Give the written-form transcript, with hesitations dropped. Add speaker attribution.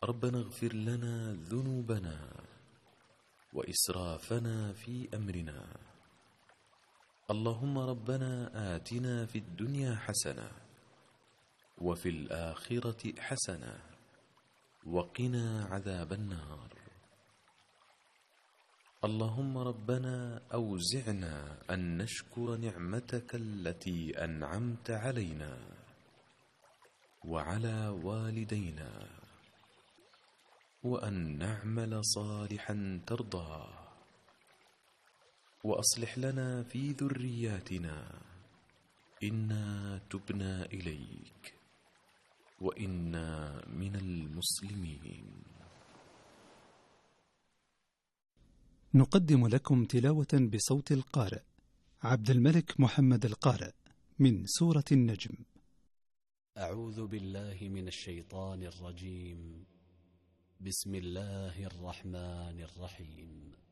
Speaker 1: ربنا اغفر لنا ذنوبنا وإسرافنا في أمرنا. اللهم ربنا آتنا في الدنيا حسنة وفي الآخرة حسنة وقنا عذاب النار. اللهم ربنا أوزعنا أن نشكر نعمتك التي أنعمت علينا وعلى والدينا، وأن نعمل صالحا ترضاه، وأصلح لنا في ذرياتنا إنا تبنا إليك وإنا من المسلمين.
Speaker 2: نقدم لكم تلاوة بصوت القارئ عبد الملك محمد القارئ من سورة النجم.
Speaker 3: أعوذ بالله من الشيطان الرجيم. بسم الله الرحمن الرحيم.